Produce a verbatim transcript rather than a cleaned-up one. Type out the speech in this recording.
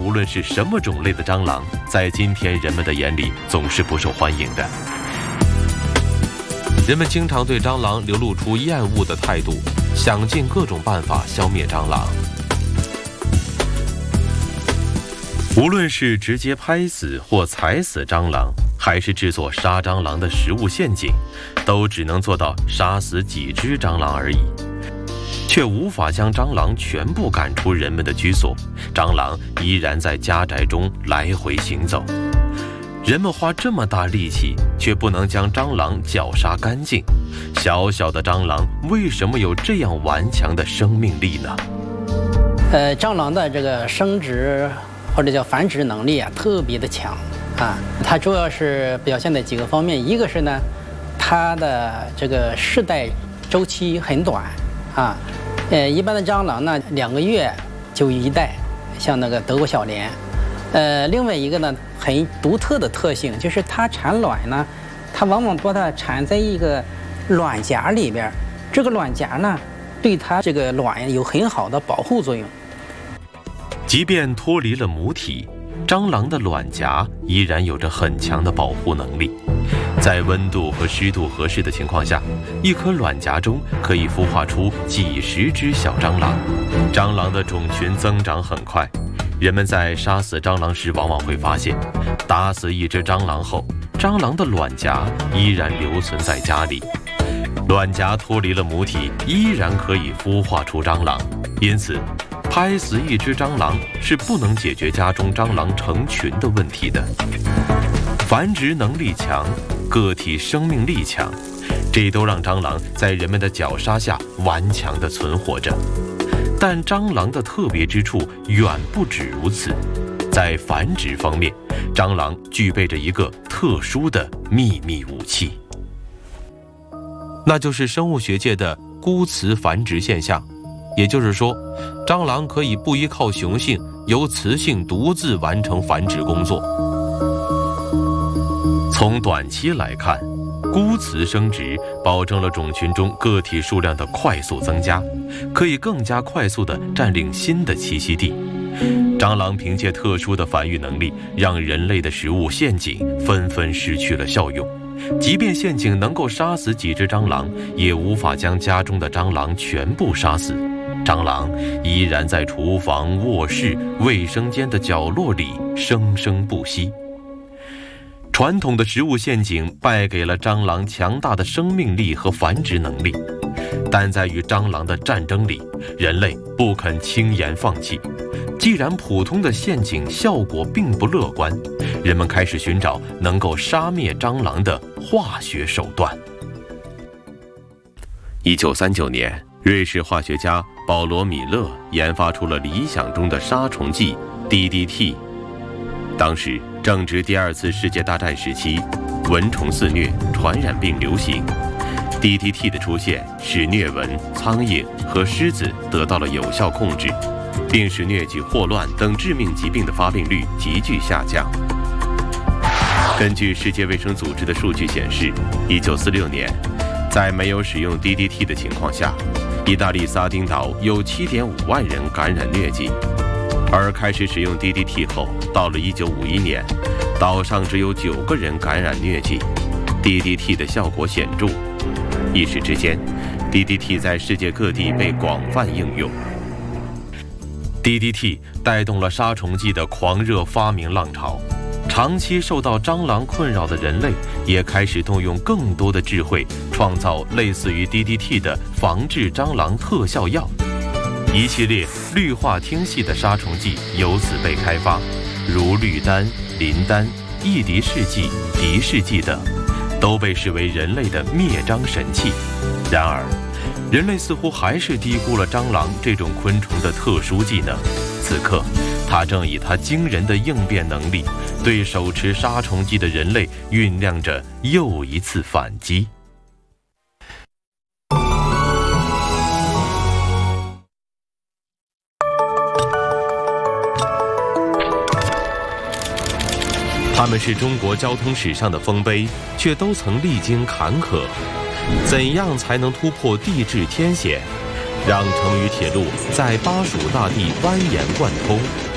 无论是什么种类的蟑螂，在今天人们的眼里总是不受欢迎的。人们经常对蟑螂流露出厌恶的态度，想尽各种办法消灭蟑螂。无论是直接拍死或踩死蟑螂，还是制作杀蟑螂的食物陷阱，都只能做到杀死几只蟑螂而已，却无法将蟑螂全部赶出人们的居所，蟑螂依然在家宅中来回行走。人们花这么大力气，却不能将蟑螂绞杀干净。小小的蟑螂为什么有这样顽强的生命力呢？ 呃，蟑螂的这个生殖或者叫繁殖能力啊，特别的强啊。它主要是表现在几个方面，一个是呢，它的这个世代周期很短啊。呃，一般的蟑螂呢，两个月就一代，像那个德国小蠊。呃，另外一个呢，很独特的特性就是它产卵呢，它往往把它产在一个卵夹里边，这个卵夹呢，对它这个卵有很好的保护作用。 即便脱离了母体，蟑螂的卵夹依然有着很强的保护能力。在温度和湿度合适的情况下，一颗卵夹中可以孵化出几十只小蟑螂。蟑螂的种群增长很快。人们在杀死蟑螂时，往往会发现，打死一只蟑螂后，蟑螂的卵夹依然留存在家里。卵夹脱离了母体，依然可以孵化出蟑螂。因此，拍死一只蟑螂是不能解决家中蟑螂成群的问题的。繁殖能力强，个体生命力强，这都让蟑螂在人们的绞杀下顽强地存活着。但蟑螂的特别之处远不止如此，在繁殖方面，蟑螂具备着一个特殊的秘密武器，那就是生物学界的孤雌繁殖现象。也就是说，蟑螂可以不依靠雄性，由雌性独自完成繁殖工作。从短期来看，孤雌生殖保证了种群中个体数量的快速增加，可以更加快速地占领新的栖息地。蟑螂凭借特殊的繁育能力，让人类的食物陷阱纷纷失去了效用。即便陷阱能够杀死几只蟑螂，也无法将家中的蟑螂全部杀死。蟑螂依然在厨房、卧室、卫生间的角落里生生不息。传统的食物陷阱败给了蟑螂强大的生命力和繁殖能力，但在与蟑螂的战争里，人类不肯轻言放弃。既然普通的陷阱效果并不乐观，人们开始寻找能够杀灭蟑螂的化学手段。一九三九年，瑞士化学家保罗·米勒研发出了理想中的杀虫剂 D D T。 当时正值第二次世界大战时期，蚊虫肆虐，传染病流行。D D T 的出现使疟蚊、苍蝇和虱子得到了有效控制，并使疟疾、霍乱等致命疾病的发病率急剧下降。根据世界卫生组织的数据显示，一九四六年，在没有使用 D D T 的情况下，意大利撒丁岛有 七点五万人感染疟疾。而开始使用 D D T 后，到了一九五一年，岛上只有九个人感染疟疾。D D T 的效果显著，一时之间 ，D D T 在世界各地被广泛应用。D D T 带动了杀虫剂的狂热发明浪潮，长期受到蟑螂困扰的人类也开始动用更多的智慧，创造类似于 D D T 的防治蟑螂特效药。一系列氯化烃系的杀虫剂由此被开发，如氯丹、林丹、异敌试剂、敌试剂等，都被视为人类的灭蟑神器。然而，人类似乎还是低估了蟑螂这种昆虫的特殊技能。此刻，它正以它惊人的应变能力，对手持杀虫剂的人类酝酿着又一次反击。他们是中国交通史上的丰碑，却都曾历经坎坷。怎样才能突破地质天险，让成渝铁路在巴蜀大地蜿蜒贯通，